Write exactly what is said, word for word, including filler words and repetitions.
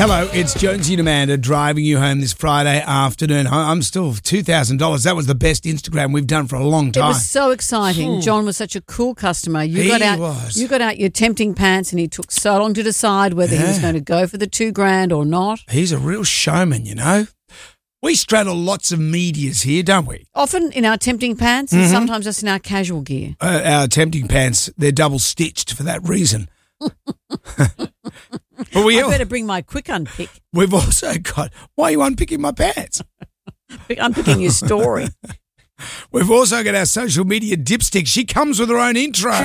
Hello, it's Jonesy and Amanda driving you home this Friday afternoon. I'm still two thousand dollars. That was the best Instagram we've done for a long time. It was so exciting. John was such a cool customer. You He got out, was. You got out your tempting pants and he took so long to decide whether he was Yeah. going to go for the two grand or not. He's a real showman, you know. We straddle lots of medias here, don't we? Often in our tempting pants and sometimes just in our casual gear. Uh, our tempting pants, they're double stitched for that reason. But we I all, better bring my quick unpick. we've also got, why are you unpicking my pants? Unpicking your story. We've also got our social media dipstick. She comes with her own intro.